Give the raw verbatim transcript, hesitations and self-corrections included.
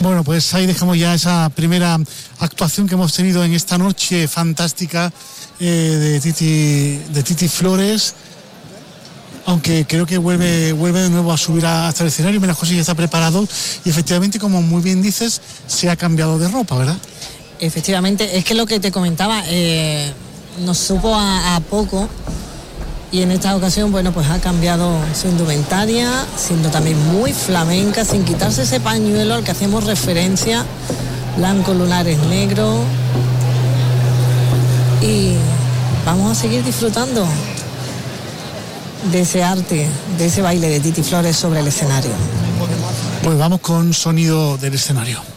Bueno, pues ahí dejamos ya esa primera actuación que hemos tenido en esta noche fantástica eh, de Titi, de Titi Flores, aunque creo que vuelve, vuelve de nuevo a subir a, hasta el escenario. Mira, José ya está preparado y efectivamente, como muy bien dices, se ha cambiado de ropa, ¿verdad? Efectivamente, es que lo que te comentaba, eh, nos supo a, a poco. Y en esta ocasión, bueno, pues ha cambiado su indumentaria, siendo también muy flamenca, sin quitarse ese pañuelo al que hacemos referencia, blanco, lunares negro. Y vamos a seguir disfrutando de ese arte, de ese baile de Titi Flores sobre el escenario. Pues vamos con sonido del escenario.